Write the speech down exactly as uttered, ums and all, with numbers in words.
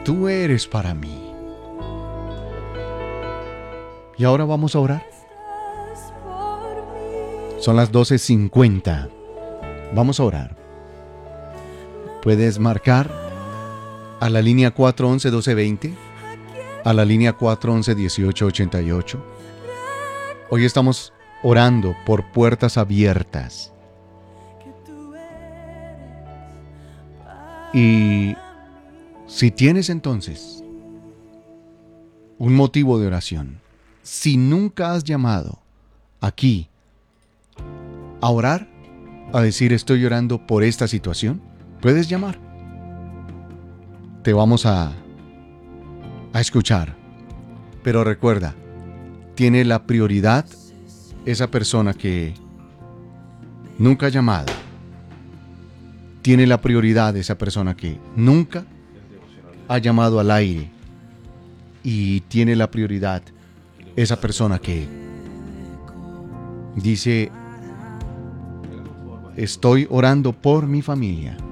tú eres para mí. Y ahora vamos a orar. Son las doce cincuenta. Vamos a orar. Puedes marcar a la línea cuatro once, doce veinte, a la línea cuatro once, dieciocho ochenta y ocho. Hoy estamos orando por puertas abiertas. Y si tienes entonces un motivo de oración, si nunca has llamado aquí a orar, a decir estoy orando por esta situación, puedes llamar. Te vamos a, a escuchar. Pero recuerda, tiene la prioridad esa persona que nunca ha llamado. Tiene la prioridad esa persona que nunca ha llamado al aire. Y tiene la prioridad esa persona que dice, estoy orando por mi familia.